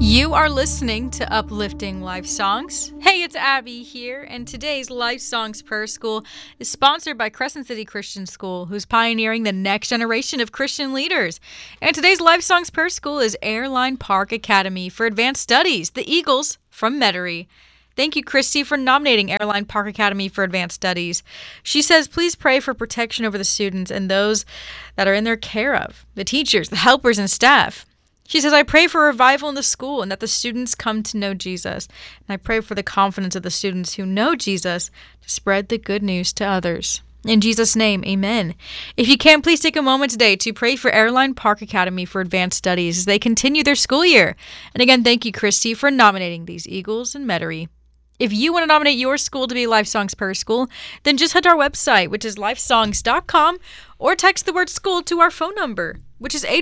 You are listening to Uplifting Life Songs. Hey, it's Abby here, and today's Life Songs Prayer School is sponsored by Crescent City Christian School, who's pioneering the next generation of Christian leaders. And today's Life Songs Prayer School is Airline Park Academy for Advanced Studies, the Eagles from Metairie. Thank you, Christy, for nominating Airline Park Academy for Advanced Studies. She says, please pray for protection over the students and those that are in their care of, the teachers, the helpers, and staff. She says, I pray for revival in the school and that the students come to know Jesus. And I pray for the confidence of the students who know Jesus to spread the good news to others. In Jesus' name, amen. If you can, please take a moment today to pray for Airline Park Academy for Advanced Studies as they continue their school year. And again, thank you, Christy, for nominating these Eagles in Metairie. If you want to nominate your school to be Life Songs Prayer School, then just head to our website, which is lifesongs.com, or text the word school to our phone number, which is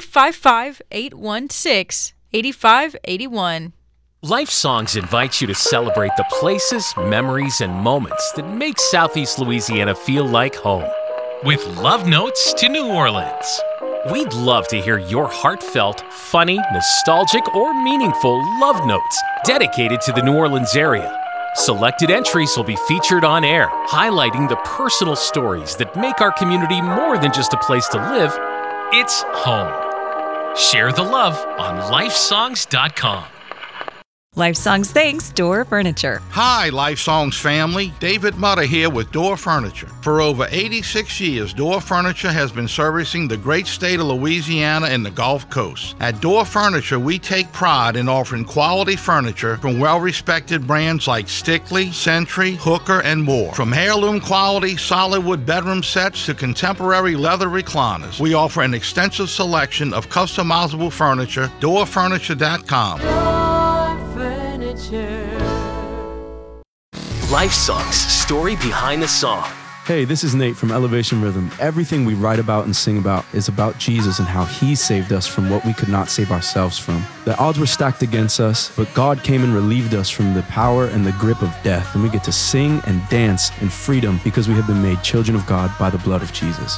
855-816-8581. Life Songs invites you to celebrate the places, memories, and moments that make Southeast Louisiana feel like home. With love notes to New Orleans. We'd love to hear your heartfelt, funny, nostalgic, or meaningful love notes dedicated to the New Orleans area. Selected entries will be featured on air, highlighting the personal stories that make our community more than just a place to live. It's home. Share the love on lifesongs.com. Life Songs thanks Door Furniture. Hi, Life Songs family. David Mutter here with Door Furniture. For over 86 years, Door Furniture has been servicing the great state of Louisiana and the Gulf Coast. At Door Furniture, we take pride in offering quality furniture from well-respected brands like Stickley, Century, Hooker, and more. From heirloom quality solid wood bedroom sets to contemporary leather recliners, we offer an extensive selection of customizable furniture. DoorFurniture.com. Life Songs, story behind the song. Hey, this is Nate from Elevation Rhythm. Everything we write about and sing about is about Jesus and how he saved us from what we could not save ourselves from. The odds were stacked against us, but God came and relieved us from the power and the grip of death, and we get to sing and dance in freedom because we have been made children of God by the blood of Jesus.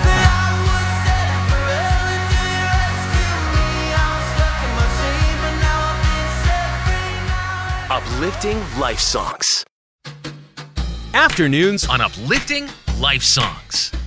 Uplifting Life Songs. Afternoons on Uplifting Life Songs.